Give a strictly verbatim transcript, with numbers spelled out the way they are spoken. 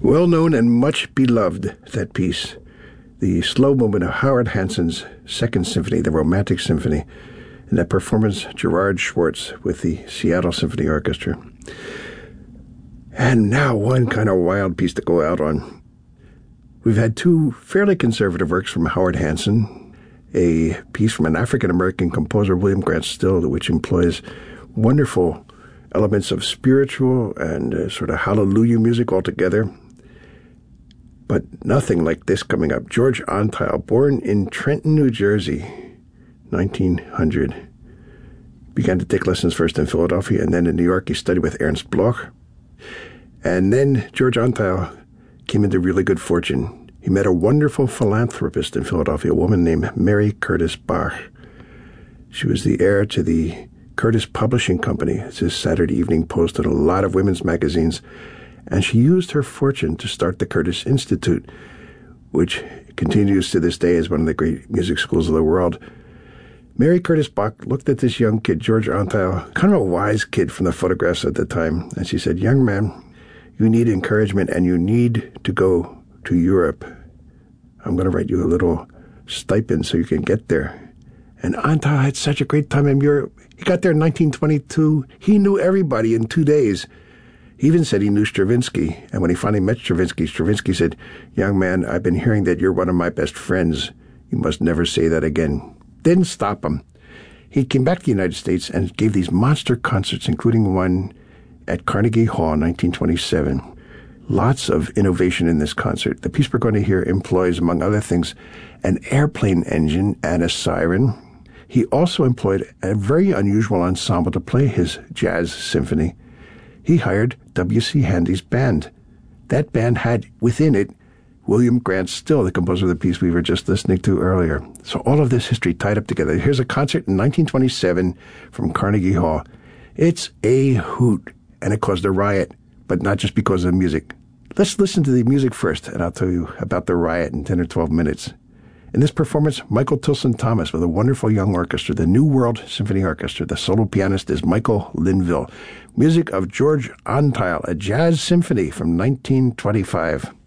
Well known and much beloved, that piece. The slow movement of Howard Hanson's Second Symphony, the Romantic Symphony. In that performance, Gerard Schwartz with the Seattle Symphony Orchestra. And now one kind of wild piece to go out on. We've had two fairly conservative works from Howard Hanson, a piece from an African-American composer, William Grant Still, which employs wonderful elements of spiritual and uh, sort of hallelujah music altogether. But nothing like this coming up. George Antheil, born in Trenton, New Jersey, nineteen hundred. Began to take lessons first in Philadelphia and then in New York. He studied with Ernst Bloch. And then George Antheil came into really good fortune. He met a wonderful philanthropist in Philadelphia, a woman named Mary Curtis Bach. She was the heir to the Curtis Publishing Company. It's his Saturday Evening Post and a lot of women's magazines. And she used her fortune to start the Curtis Institute, which continues to this day as one of the great music schools of the world. Mary Curtis Bach looked at this young kid, George Antheil, kind of a wise kid from the photographs at the time, and she said, "Young man, you need encouragement and you need to go to Europe. I'm going to write you a little stipend so you can get there." And Antheil had such a great time in Europe. He got there in nineteen twenty-two. He knew everybody in two days. He even said he knew Stravinsky. And when he finally met Stravinsky, Stravinsky said, "Young man, I've been hearing that you're one of my best friends. You must never say that again." Didn't stop him. He came back to the United States and gave these monster concerts, including one at Carnegie Hall in nineteen twenty-seven. Lots of innovation in this concert. The piece we're going to hear employs, among other things, an airplane engine and a siren. He also employed a very unusual ensemble to play his jazz symphony. He hired W C Handy's band. That band had within it William Grant Still, the composer of the piece we were just listening to earlier. So all of this history tied up together. Here's a concert in nineteen twenty-seven from Carnegie Hall. It's a hoot, and it caused a riot, but not just because of the music. Let's listen to the music first, and I'll tell you about the riot in ten or twelve minutes. In this performance, Michael Tilson Thomas with a wonderful young orchestra, the New World Symphony Orchestra. The solo pianist is Michael Linville. Music of George Antheil, a jazz symphony from nineteen twenty-five.